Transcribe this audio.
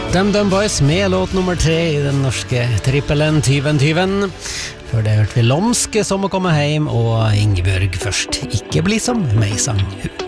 DumDum Boys med låt nummer 3 i den norske trippelen Tyven. Før det hørte vi Lomsk som må komme hjem, og Ingebjørg først. Ikke bli som meg, sang hun.